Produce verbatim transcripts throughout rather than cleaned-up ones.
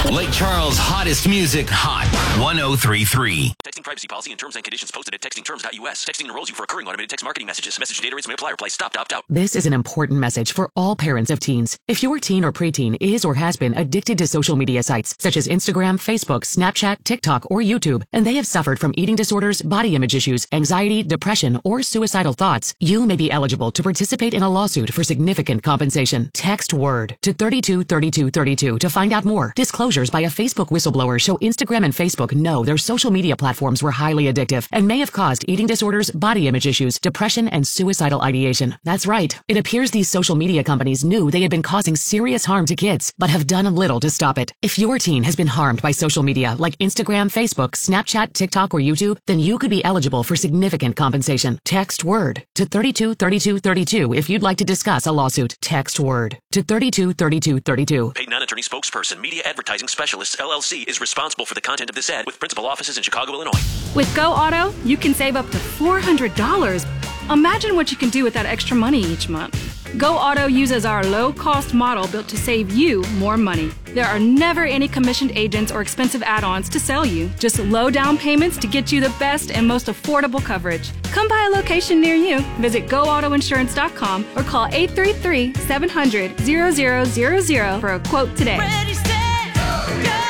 Lake Charles' hottest music, Hot one oh three point three. Texting privacy policy and terms and conditions posted at texting terms dot U S. Texting enrolls you for recurring automated text marketing messages. Message data rates may apply. Reply stop to opt out. This is an important message for all parents of teens. If your teen or preteen is or has been addicted to social media sites such as Instagram, Facebook, Snapchat, TikTok, or YouTube, and they have suffered from eating disorders, body image issues, anxiety, depression, or suicidal thoughts, you may be eligible to participate in a lawsuit for significant compensation. Text WORD to thirty-two thirty-two thirty-two to find out more. Disclosures by a Facebook whistleblower show Instagram and Facebook know their social media platforms were highly addictive and may have caused eating disorders, body image issues, depression, and suicidal ideation. That's right. It appears these social media companies knew they had been causing serious harm to kids, but have done little to stop it. If your teen has been harmed by social media like Instagram, Facebook, Snapchat, TikTok, or YouTube, then you could be eligible for significant compensation. Text WORD to thirty-two thirty-two thirty-two if you'd like to discuss a lawsuit. Text WORD to thirty-two thirty-two thirty-two. Paid non-attorney spokesperson, Media Advertising Specialists, L L C, is responsible for the content of this ad with principal offices in Chicago, Illinois. With Go Auto, you can save up to four hundred dollars. Imagine what you can do with that extra money each month. Go Auto uses our low-cost model built to save you more money. There are never any commissioned agents or expensive add-ons to sell you. Just low down payments to get you the best and most affordable coverage. Come by a location near you. Visit go auto insurance dot com or call eight three three, seven hundred, zero zero zero zero for a quote today. Ready, set, go,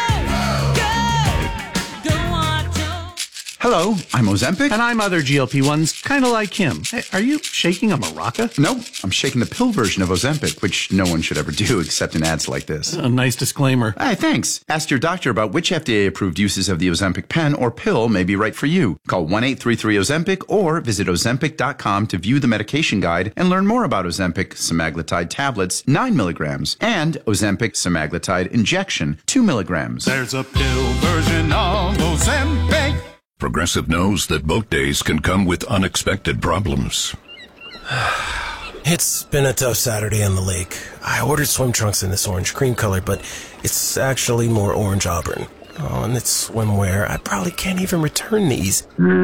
go, go Auto. Hello, I'm Ozempic. And I'm other G L P ones, kind of like him. Hey, are you shaking a maraca? No, I'm shaking the pill version of Ozempic, which no one should ever do except in ads like this. A nice disclaimer. Hey, thanks. Ask your doctor about which F D A-approved uses of the Ozempic pen or pill may be right for you. Call one eight three three Ozempic or visit ozempic dot com to view the medication guide and learn more about Ozempic semaglutide tablets, nine milligrams, and Ozempic semaglutide injection, two milligrams. There's a pill version of Ozempic. Progressive knows that boat days can come with unexpected problems. It's been a tough Saturday on the lake. I ordered swim trunks in this orange cream color, but it's actually more orange auburn. Oh, and it's swimwear. I probably can't even return these.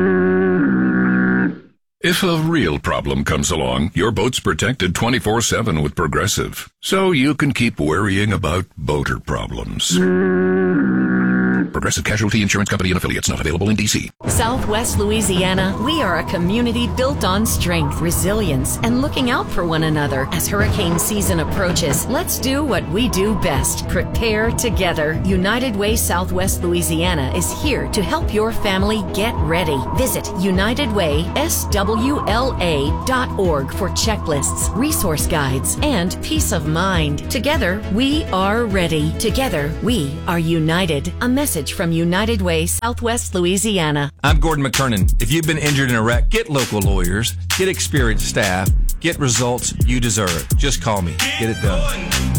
If a real problem comes along, your boat's protected twenty-four seven with Progressive, so you can keep worrying about boater problems. Progressive Casualty Insurance Company and affiliates, not available in D C. Southwest Louisiana, we are a community built on strength, resilience, and looking out for one another. As hurricane season approaches, let's do what we do best. Prepare together. United Way Southwest Louisiana is here to help your family get ready. Visit united way s w l a dot org for checklists, resource guides, and peace of mind. Together, we are ready. Together, we are united. A message from United Way, Southwest Louisiana. I'm Gordon McKernan. If you've been injured in a wreck, get local lawyers, get experienced staff, get results you deserve. Just call me. Get it done.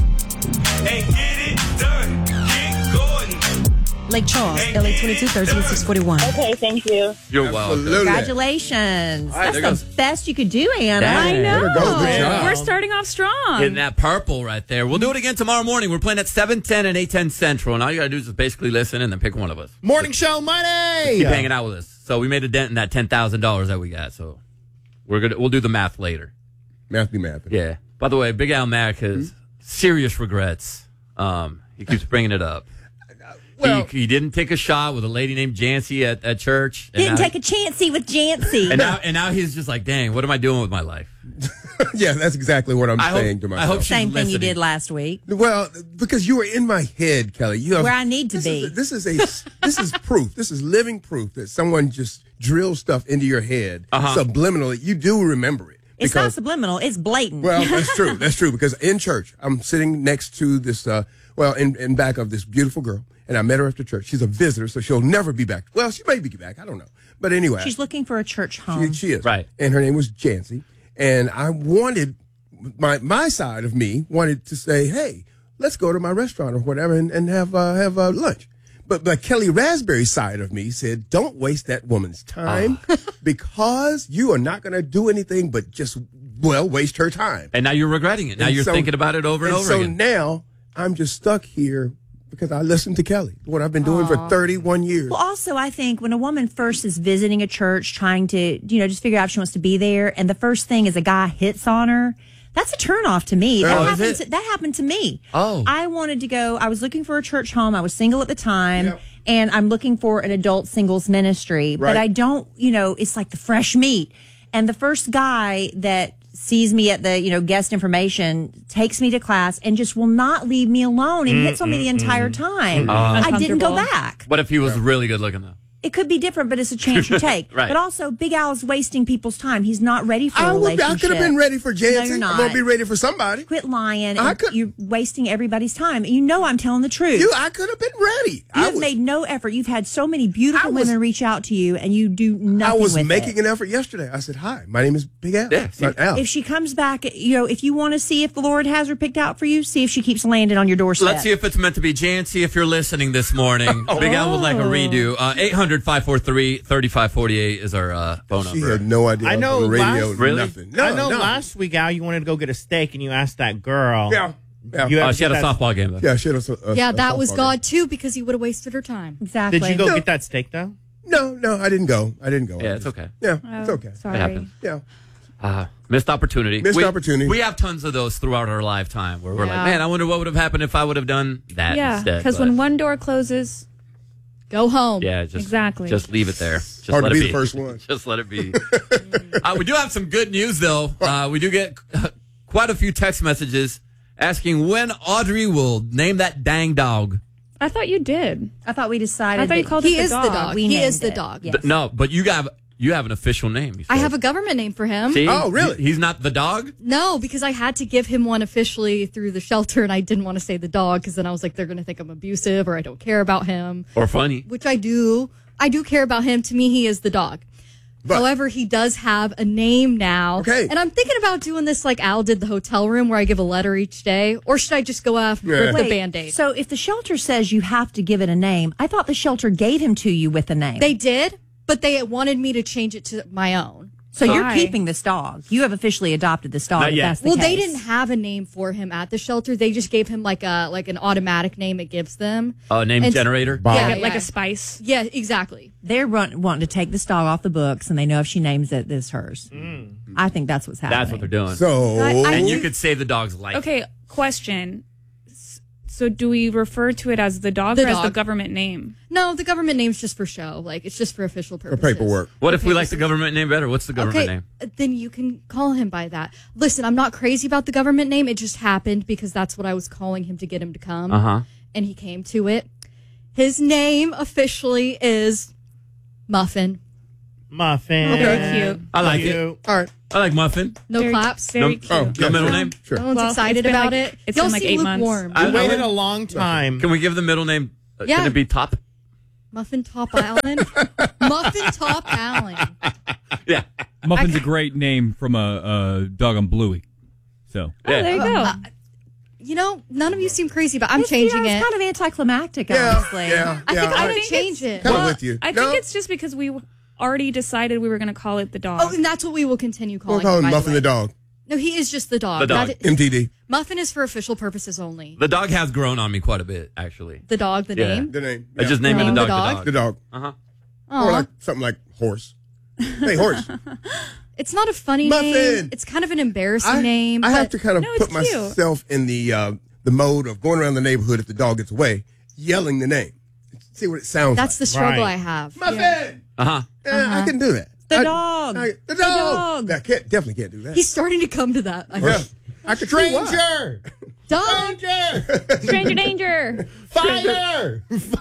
And get it done. Get going. Lake Charles, L A twenty-two thirteen six forty-one. Okay, thank you. You're welcome. Congratulations. All right, That's there the best you could do, Anna. Dang. I know. Way to go. Good job. We're starting off strong. Getting that purple right there. We'll do it again tomorrow morning. We're playing at seven ten and eight ten Central, and all you got to do is just basically listen and then pick one of us. Morning show money. Keep hanging out with us. So we made a dent in that ten thousand dollars that we got. So we're gonna we'll do the math later. Math be math. Yeah. By the way, Big Al Mack has mm-hmm. serious regrets. Um, he keeps bringing it up. Well, he, he didn't take a shot with a lady named Jancy at, at church. Didn't take he, a chancey with Jancy. And now, and now he's just like, dang, what am I doing with my life? Yeah, that's exactly what I'm I saying hope, to myself. I hope she's Same listening. thing you did last week. Well, because you were in my head, Kelly. You have, where I need to this be. Is a, this is a this is proof. This is living proof that someone just drills stuff into your head uh-huh. subliminally. You do remember it. It's because, not subliminal. It's blatant. Well, that's true. That's true. Because in church, I'm sitting next to this, uh, well, in, in back of this beautiful girl. And I met her after church. She's a visitor, so she'll never be back. Well, she may be back. I don't know. But anyway. She's looking for a church home. She, she is. Right. And her name was Jancy. And I wanted, my my side of me wanted to say, hey, let's go to my restaurant or whatever and, and have uh, have uh, lunch. But but Kelly Raspberry's side of me said, don't waste that woman's time oh. because you are not going to do anything but just, well, waste her time. And now you're regretting it. Now and you're so, thinking about it over and, and over so again. So now I'm just stuck here because I listened to Kelly, what I've been doing Aww. for thirty-one years. Well, also, I think when a woman first is visiting a church, trying to, you know, just figure out if she wants to be there, and the first thing is a guy hits on her, That's a turnoff to me. That Oh, is happened. it? To, that happened to me. Oh. I wanted to go. I was looking for a church home. I was single at the time, Yep. and I'm looking for an adult singles ministry. Right. But I don't. You know, it's like the fresh meat. And the first guy that sees me at the, you know, guest information takes me to class and just will not leave me alone and hits on me the entire time. Uh, I didn't go Uncomfortable. back. What if he was really good looking, though? It could be different, but it's a chance you take. Right. But also, Big Al's wasting people's time. He's not ready for a I, would, relationship. I could have been ready for Jancy. No, you're not. I'm going to be ready for somebody. Quit lying. I And could- you're wasting everybody's time. You know I'm telling the truth. You, I could have been ready. You I have was, made no effort. You've had so many beautiful I was- women reach out to you, and you do I nothing was with making it. an effort yesterday. I said, hi, my name is Big Al. Yeah, see- Not Al. If she comes back, you know, if you want to see if the Lord has her picked out for you, see if she keeps landing on your doorstep. Let's see if it's meant to be. Jancy, if you're listening this morning, Big Al would like a redo. Uh, eight hundred, five four three, three five four eight is our uh, phone she number. had no idea. I know on the radio, last- Really? nothing. No, I know no. last week, Al, you wanted to go get a steak, and you asked that girl. Yeah. Yeah. You Oh, have she had a to get that- softball game, though. Yeah, she had a, a, Yeah, a that was softball God too because he would have wasted her time. exactly. Did you go No. get that steak, though? game. No, no, I didn't go. I didn't go. Yeah, I it's just- okay. Yeah, Oh, it's okay. Sorry. It happens. Yeah. Uh, missed opportunity. Missed we, opportunity. We have tons of those throughout our lifetime where we're Yeah. like, man, I wonder what would have happened if I would have done that Yeah, instead. because But, when one door closes, Go home. yeah, just Exactly. just leave it there. Just Hard let to it be the first one. Just let it be. uh, we do have some good news, though. Uh, we do get quite a few text messages asking when Audrey will name that dang dog. I thought you did. I thought we decided. I thought you that called He it the is the dog. dog. We He named is the it. dog. Yes. Th- No, but you have you have an official name. you I said. have a government name for him. See? Oh, really? He- he's not the dog? No, because I had to give him one officially through the shelter, and I didn't want to say the dog because then I was like, they're going to think I'm abusive or I don't care about him. Or funny. Which I do. I do care about him. To me, he is the dog. But- However, he does have a name now. Okay. And I'm thinking about doing this like Al did the hotel room where I give a letter each day. Or should I just go after Yeah. the Wait, Band-Aid? So if the shelter says you have to give it a name, I thought the shelter gave him to you with a name. They did, but they wanted me to change it to my own. so you're Why? keeping this dog. You have officially adopted this dog. Not if yet. that's the Well, they case. didn't have a name for him at the shelter. They just gave him like a like an automatic name it gives them. Uh, name And- generator? Yeah, Like, a, like yeah. a spice. Yeah, exactly. They're run, wanting to take this dog off the books, and they know if she names it, this is hers. I think that's what's happening. That's what they're doing. So, I- I- and you could save the dog's life. Okay, question. S- So do we refer to it as the dog The or as the dog. government name? No, the government name's just for show. Like it's just for official for purposes. paperwork. What if we like the government name better? What's the government Okay, name? then you can call him by that. Listen, I'm not crazy about the government name. It just happened because that's what I was calling him to get him to come. Uh-huh. And he came to it. His name officially is Muffin. Muffin. Oh, very cute. I like it. Cute. All right. I like Muffin. No Very- claps. Very No- cute. Oh, No yeah, middle sure. name? Sure. No one's Well, excited it's been about like- it. it's Y'all been like seem eight months. lukewarm. I- We I waited would- a long time. Can we give the middle name? Uh, Yeah. Can it be Top? Muffin Top Allen. Muffin Top Allen. Yeah. Muffin's a great name from a, a dog on Bluey. So Oh, there you go. Uh, you know, none of you seem crazy, but I'm It's, changing you know, it. It's kind of anticlimactic, Yeah, honestly. yeah, I yeah. think I'm I- going to think change it's- it. Kind of Well, with you. I No? think it's just because we already decided we were going to call it the dog. Oh, and that's what we will continue We'll calling call him. him by Muffin the, the way. dog. No, he is just the dog. The dog. That- M T D. Muffin is for official purposes only. The dog has grown on me quite a bit, actually. The dog, the Yeah. name. The name. I just named Name the the dog dog? the The dog. dog. Uh-huh. Aw. Or like something like horse. Hey, horse. It's not a funny Muffin. name. It's kind of an embarrassing I, name. I have but- to kind of No, it's put cute. myself in the uh, the mode of going around the neighborhood if the dog gets away, yelling the name. See what it sounds That's the like. struggle Right. I have. Muffin! Uh-huh. Yeah, I can do that. The I- dog. I- the The dog. dog. I can't, definitely can't do that. He's starting to come to that. I yeah. think. I could see why. Stranger. Dog. Stranger. Stranger danger. Fire.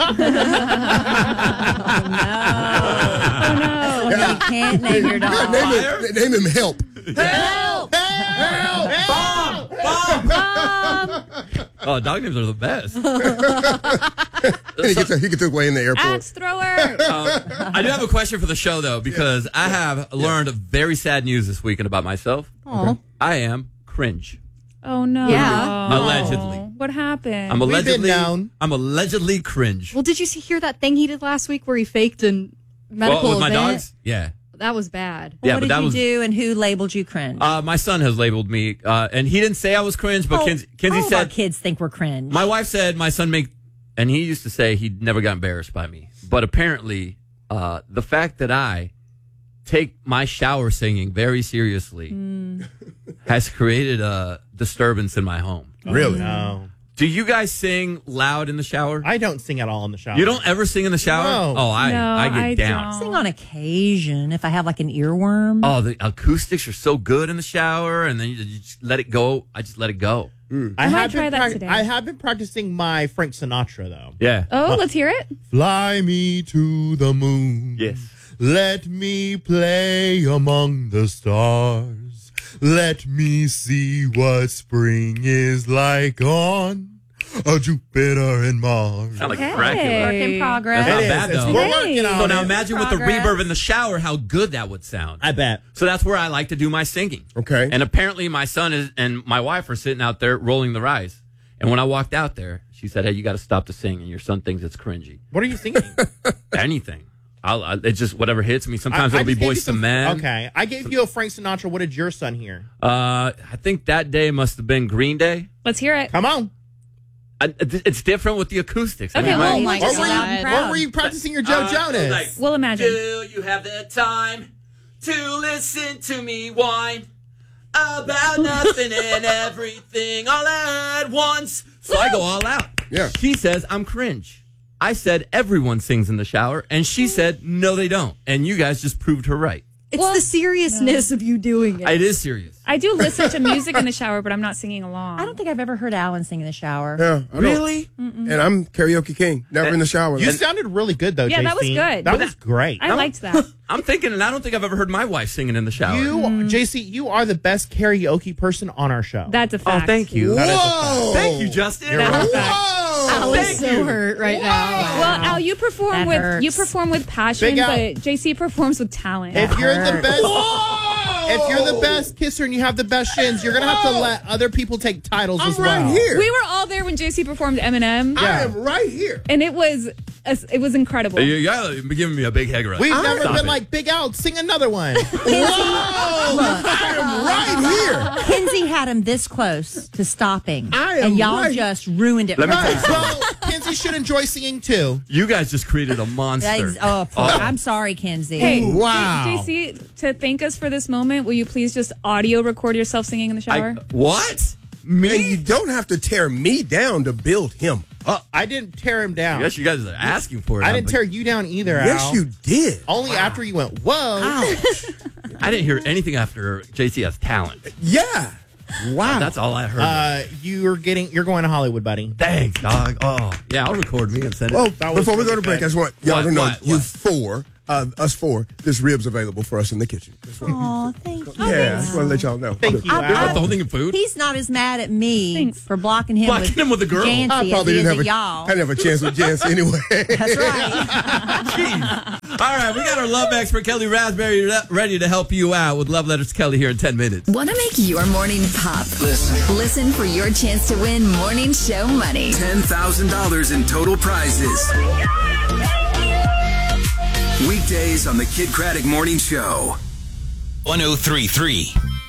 Oh, no. You can't name your dog. name, him, name him Help. Help! Help. Help. Um, Oh, dog names are the best. And he gets he gets away in the airport. axe thrower. Um, I do have a question for the show, though, because I have learned very sad news this weekend about myself. Aw. I am cringe. Oh, no. Yeah. Allegedly. What happened? I'm been allegedly. known. I'm allegedly cringe. Well, did you see, hear that thing he did last week where he faked a medical Well, with my event? dogs? Yeah. That was bad. Yeah, what but did that you was. do, and who labeled you cringe? Uh, my son has labeled me, uh, and he didn't say I was cringe, but Oh, Kenzie, Kenzie all of our said kids think we're cringe. my wife said my son make, and he used to say he never got embarrassed by me, but apparently, uh, the fact that I take my shower singing very seriously Mm. has created a disturbance in my home. Really? No. Do you guys sing loud in the shower? I don't sing at all in the shower. You don't ever sing in the shower? No. Oh, I, No, I get I down. don't. Sing on occasion if I have like an earworm. Oh, the acoustics are so good in the shower, and then you, you just let it go. I just let it go. I, I might have try been that prac- today. I have been practicing my Frank Sinatra, though. Yeah. Oh, let's hear it. Fly me to the moon. Yes. Let me play among the stars. Let me see what spring is like on a Jupiter and Mars. Sound like Hey. Dracula. Work in progress. That's not It bad, is. though. We're Hey. working on So now it. imagine with the Progress. reverb in the shower how good that would sound. I bet. So that's where I like to do my singing. Okay. And apparently my son is, and my wife are sitting out there rolling their eyes. And when I walked out there, she said, "Hey, you got to stop the singing. Your son thinks it's cringy." What are you singing? Anything. I'll, I, it's just whatever hits me. Sometimes I- I it'll be just gave you Boyz some- II Men. Okay. I gave you a Frank Sinatra. What did your son hear? Uh, I think that day must have been Green Day. Let's hear it. Come on. I, it's different with the acoustics. I Okay, mean, well, my- my Or were, God. you, or were you practicing your Joe Uh, Jonas? like, We'll imagine. Do you have the time to listen to me whine about nothing and everything all at once? So I go all out. Yeah. She says I'm cringe. I said everyone sings in the shower, and she said no, they don't. And you guys just proved her right. It's the seriousness of you doing it. It is serious. I do listen to music in the shower, but I'm not singing along. I don't think I've ever heard Alan sing in the shower. Yeah, I don't- Really? And I'm karaoke king. Never in the shower. You And- sounded really good, though, Yeah, J C. that was good. That But was great. I liked that. I'm thinking, and I don't think I've ever heard my wife singing in the shower. You, J C, you are the best karaoke person on our show. That's a oh, fact. thank you. That is a Whoa! Thank you, Justin. You're That's a fact. Whoa! Al Thank is so you. hurt right now. Well, Al, you perform That with hurts. you perform with passion, Big Al. but J C performs with talent. If you're the hurt. best, if you're the best kisser and you have the best shins, you're gonna have to let other people take titles I'm as well. right here. we were all there when J C performed Eminem, I am right here. and it was it was incredible. You gotta be giving me a big head rush. We've Stop never been it. like Big Al. Sing another one. Whoa! I am right here. Kinsey had him this close to stopping. I am and y'all right- just ruined it Let for me us. tell you well, Kenzie should enjoy singing too. You guys just created a monster. Ex- Oh, poor- I'm sorry, Kinsey. Hey, Wow. J C, to thank us for this moment, will you please just audio record yourself singing in the I, shower? what? Man, you don't have to tear me down to build him. Uh, I didn't tear him I down. guess you guys are asking for it. I didn't but tear you down either, Yes, Al. you did. Only after you went, whoa. I didn't hear anything after J C has talent. Yeah. Wow. That's all I heard. Uh, you're getting, you're going to Hollywood, buddy. Thanks, dog. Oh, yeah, I'll record me and send it. Well, That was before we go really to break, good. I just want y'all What, to know what, you what? four, uh, us four, there's ribs available for us in the kitchen. Just want- Oh, thank you. yeah, I just want to let y'all know. Thank you, I- Al. I- Holding in food? He's not as mad at me Thanks. for blocking him Blocking with, him with a girl. Jancy I as probably he didn't is have at a, y'all. I didn't have a chance with Jance anyway. That's right. Jeez. All right, we got our love expert, Kelly Raspberry, re- ready to help you out with Love Letters Kelly here in ten minutes. Want to make your morning pop? Listen. Listen for your chance to win morning show money. ten thousand dollars in total prizes. Weekdays on the Kid Craddock Morning Show. one oh three point three